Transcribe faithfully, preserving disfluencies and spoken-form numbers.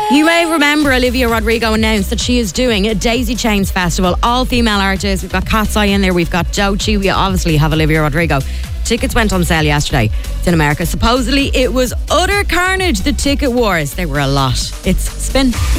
You may remember Olivia Rodrigo announced that she is doing a Daisy Chains Festival, all female artists. We've got Cat's Eye in there, we've got Doechii, we obviously have Olivia Rodrigo. Tickets went on sale yesterday. It's in America. Supposedly it was utter carnage, the ticket wars. They were a lot. It's Spin.